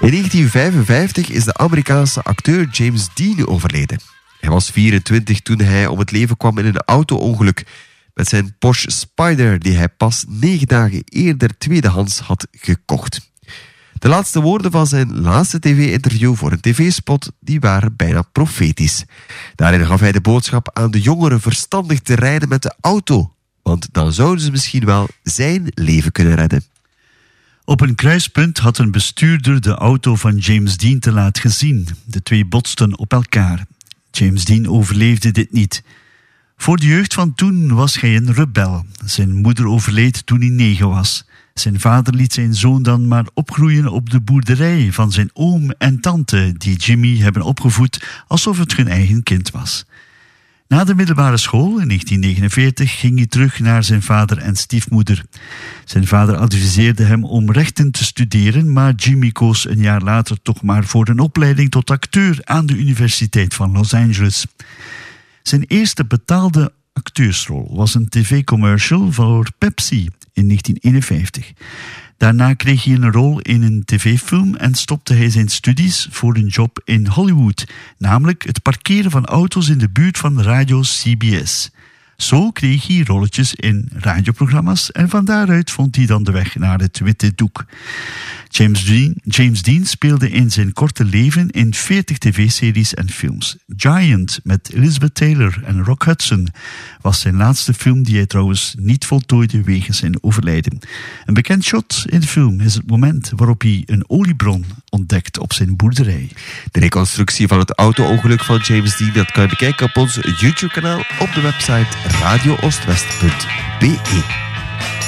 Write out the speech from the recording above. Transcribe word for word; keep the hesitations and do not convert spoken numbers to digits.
In negentien vijfenvijftig is de Amerikaanse acteur James Dean overleden. Hij was vierentwintig toen hij om het leven kwam in een auto-ongeluk met zijn Porsche Spyder, die hij pas negen dagen eerder tweedehands had gekocht. De laatste woorden van zijn laatste tv-interview voor een tv-spot die waren bijna profetisch. Daarin gaf hij de boodschap aan de jongeren verstandig te rijden met de auto, want dan zouden ze misschien wel zijn leven kunnen redden. Op een kruispunt had een bestuurder de auto van James Dean te laat gezien. De twee botsten op elkaar. James Dean overleefde dit niet. Voor de jeugd van toen was hij een rebel. Zijn moeder overleed toen hij negen was. Zijn vader liet zijn zoon dan maar opgroeien op de boerderij van zijn oom en tante, die Jimmy hebben opgevoed alsof het hun eigen kind was. Na de middelbare school in negentien negenenveertig ging hij terug naar zijn vader en stiefmoeder. Zijn vader adviseerde hem om rechten te studeren, maar Jimmy koos een jaar later toch maar voor een opleiding tot acteur aan de Universiteit van Los Angeles. Zijn eerste betaalde acteursrol was een tv-commercial voor Pepsi in negentien eenenvijftig. Daarna kreeg hij een rol in een tv-film en stopte hij zijn studies voor een job in Hollywood, namelijk het parkeren van auto's in de buurt van radio C B S. Zo kreeg hij rolletjes in radioprogramma's en van daaruit vond hij dan de weg naar het witte doek. James Dean, James Dean speelde in zijn korte leven in veertig tv-series en films. Giant met Elizabeth Taylor en Rock Hudson was zijn laatste film, die hij trouwens niet voltooide wegens zijn overlijden. Een bekend shot in de film is het moment waarop hij een oliebron ontdekt op zijn boerderij. De reconstructie van het auto-ongeluk van James Dean dat kan je bekijken op ons YouTube-kanaal op de website radio oostwest punt be.